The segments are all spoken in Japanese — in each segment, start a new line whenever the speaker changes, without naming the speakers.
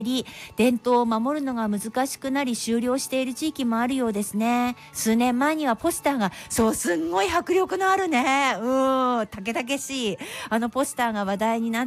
り、伝統を守るのが難しくなり終了している地域もあるようですね。数年前にはポスターが、そう、すんごい迫力のあるね。たけたけしい。ポスターが話題になって、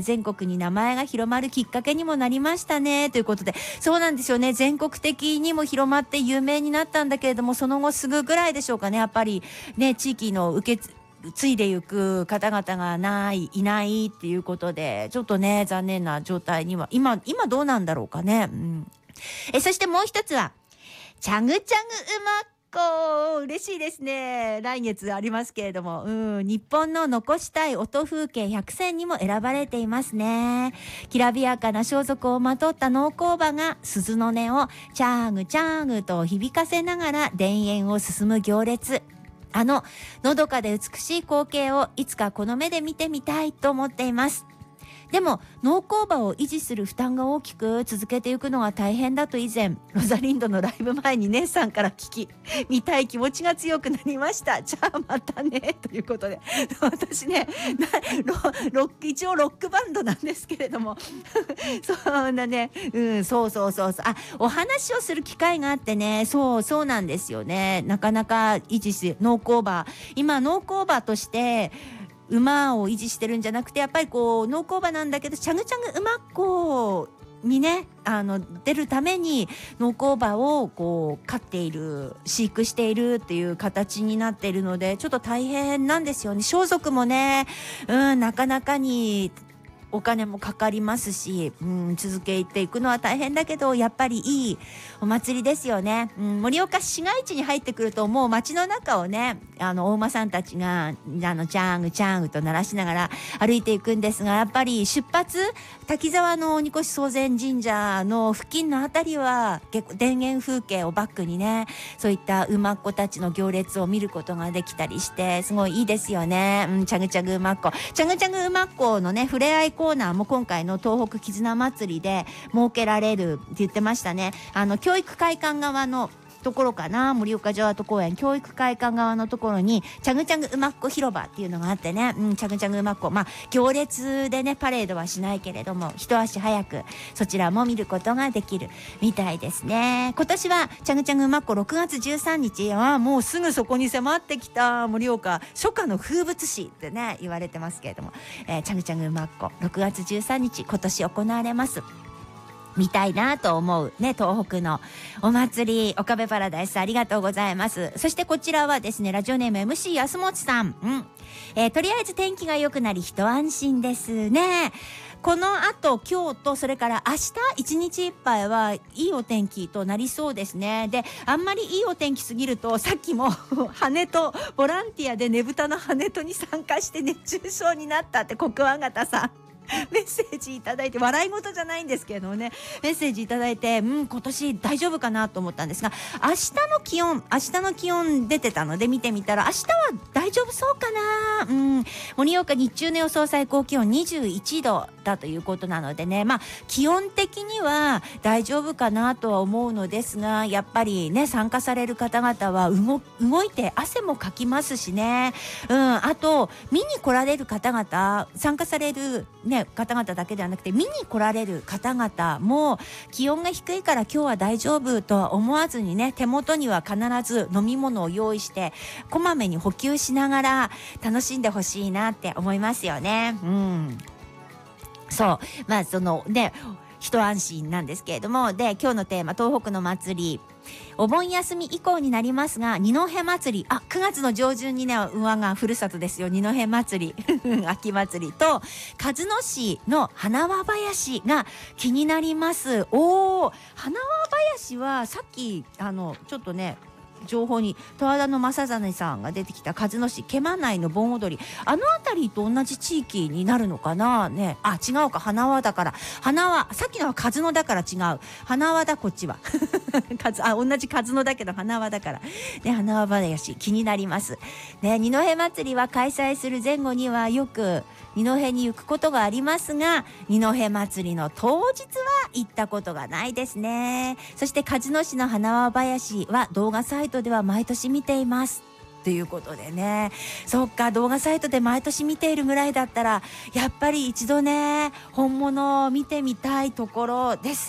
全国に名前が広まるきっかけにもなりましたね。ということで、そうなんですよね。全国的にも広まって有名になったんだけれども、その後すぐぐらいでしょうかね。やっぱりね、地域の継いでゆく方々がいないっていうことで、ちょっとね、残念な状態には、今どうなんだろうかね。そしてもう一つは、チャグチャグ馬っ子。嬉しいですね。来月ありますけれども、日本の残したい音風景100選にも選ばれていますね。きらびやかな装束をまとった農耕馬が鈴の音をチャーグチャーグと響かせながら田園を進む行列。のどかで美しい光景をいつかこの目で見てみたいと思っています。でも農耕馬を維持する負担が大きく、続けていくのが大変だと以前ロザリンドのライブ前に姉さんから聞き、見たい気持ちが強くなりました。じゃあまたねということで、私ね、一応ロックバンドなんですけれどもそんなね、そうお話をする機会があってね、そうなんですよね。なかなか維持し、農耕馬、今農耕馬として馬を維持してるんじゃなくて、やっぱりこう農耕馬なんだけど、チャグチャグ馬っ子にね、出るために農耕馬をこう飼っている、飼育しているっていう形になっているので、ちょっと大変なんですよね。装束もね、なかなかにお金もかかりますし、続けていくのは大変だけど、やっぱりいいお祭りですよね。盛岡市街地に入ってくると、もう街の中をね、お馬さんたちがチャングチャングと鳴らしながら歩いていくんですが、やっぱり出発、滝沢の鬼越宗禅神社の付近のあたりは結構田園風景をバックにね、そういった馬っ子たちの行列を見ることができたりして、すごいいいですよね。チャグチャグ馬っ子、チャグチャグ馬っ子のね、触れ合いコーナーも今回の東北絆祭りで設けられるって言ってましたね。教育会館側のところかな、盛岡城跡公園教育会館側のところにチャグチャグ馬っ子広場っていうのがあってね、チャグチャグ馬っ子、行列でねパレードはしないけれども、一足早くそちらも見ることができるみたいですね。今年はチャグチャグ馬っ子6月13日、もうすぐそこに迫ってきた盛岡初夏の風物詩ってね言われてますけれども、チャグチャグ馬っ子6月13日今年行われます。見たいなと思うね、東北のお祭り、岡部パラダイス、ありがとうございます。そしてこちらはですね、ラジオネーム MC 安本さん、とりあえず天気が良くなり一安心ですね。この後今日とそれから明日一日いっぱいはいいお天気となりそうですね。で、あんまりいいお天気すぎると、さっきも羽とボランティアでねぶたの羽とに参加して熱中症になったって国あがたさんメッセージいただいて、笑い事じゃないんですけどね、メッセージいただいて、今年大丈夫かなと思ったんですが、明日の気温出てたので見てみたら、明日は大丈夫そうかな。盛岡日中の予想最高気温21度だということなのでね、気温的には大丈夫かなとは思うのですが、やっぱりね、参加される方々は動いて汗もかきますしね。あと見に来られる方々、参加されるね方々だけではなくて、見に来られる方々も気温が低いから今日は大丈夫とは思わずにね、手元には必ず飲み物を用意してこまめに補給しながら楽しんでほしいなって思いますよね。そのね、一安心なんですけれども、で、今日のテーマ、東北の祭り、お盆休み以降になりますが、二戸祭り、9月の上旬にね、我がふるさとですよ、二戸祭り秋祭りと鹿角市の花輪林が気になります。花輪林はさっきちょっとね情報に十和田の正実さんが出てきた鹿角市毛馬内の盆踊り、あの辺りと同じ地域になるのかなね。違うか、花輪だから、さっきのは鹿角だから違う、花輪だこっちは同じ鹿角だけど花輪だからね。花輪林気になりますね。二戸祭りは開催する前後にはよく二戸に行くことがありますが、二戸祭りの当日は行ったことがないですね。そして鹿角市の花輪林は動画サイトでは毎年見ています。 ということでね。そっか、動画サイトで毎年見ているぐらいだったら、やっぱり一度ね、本物を見てみたいところです